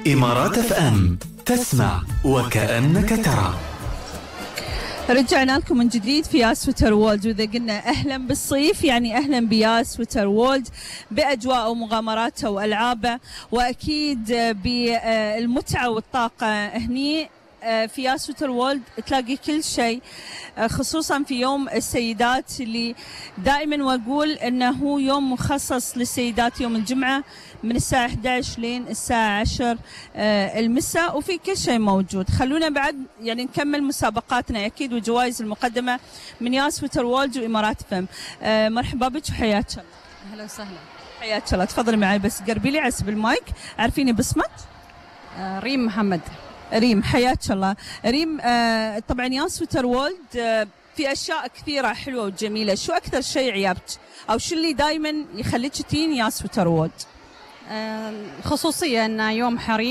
إمارات اف ام، تسمع وكأنك ترى. رجعنا لكم من جديد في ياس ووتر وولد، وإذا قلنا أهلا بالصيف يعني أهلا بياس ووتر وولد بأجواءه ومغامراته وألعابه، وأكيد بالمتعة والطاقة. هني في ياس ووتر وولد تلاقي كل شيء، خصوصا في يوم السيدات اللي دائما وأقول أنه هو يوم مخصص للسيدات، يوم الجمعة من الساعة 11 لين الساعة 10 المساء، وفي كل شيء موجود. خلونا بعد يعني نكمل مسابقاتنا أكيد وجوائز المقدمة من ياس ووتر وولد وإمارات فم. مرحبا بك وحياك الله. أهلا وسهلا. حياك الله، تفضلي معي بس قربي لي عسب المايك. عارفيني باسمك؟ ريم محمد. ريم، حياك الله. ريم، طبعا ياس ووتر وولد في أشياء كثيرة حلوة وجميلة. شو أكثر شيء عيبك أو شو اللي دايما يخليك تين ياس ووتر وولد؟ خصوصيا أن يوم حريم